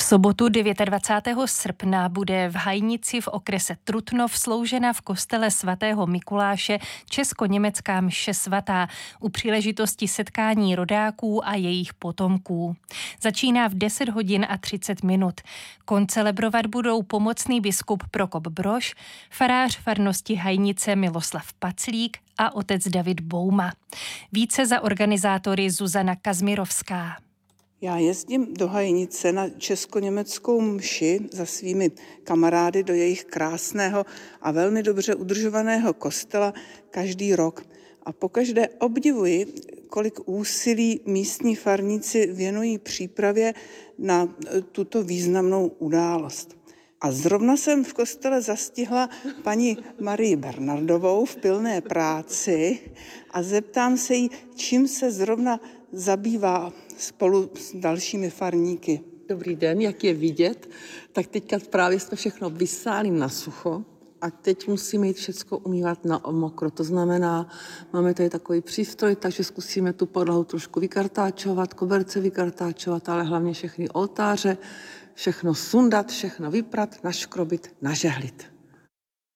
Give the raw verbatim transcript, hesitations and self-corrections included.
sobotu dvacátého devátého srpna bude v Hajnici v okrese Trutnov sloužena v kostele svatého Mikuláše česko-německá mše svatá u příležitosti setkání rodáků a jejich potomků. Začíná v deset hodin a třicet minut. Koncelebrovat budou pomocný biskup Prokop Brož, farář farnosti Hajnice Miloslav Paclík a otec David Bouma. Více za organizátory Zuzana Kazmirovská. Já jezdím do Hajnice na česko-německou mši za svými kamarády do jejich krásného a velmi dobře udržovaného kostela každý rok. A pokaždé obdivuji, kolik úsilí místní farníci věnují přípravě na tuto významnou událost. A zrovna jsem v kostele zastihla paní Marii Bernardovou v pilné práci a zeptám se jí, čím se zrovna zabývá spolu s dalšími farníky. Dobrý den, jak je vidět, tak teďka právě jsme všechno vysáli na sucho a teď musíme jít všechno umývat na mokro. To znamená, máme tady takový přístroj, takže zkusíme tu podlahu trošku vykartáčovat, koberce vykartáčovat, ale hlavně všechny oltáře, všechno sundat, všechno vyprat, naškrobit, nažehlit.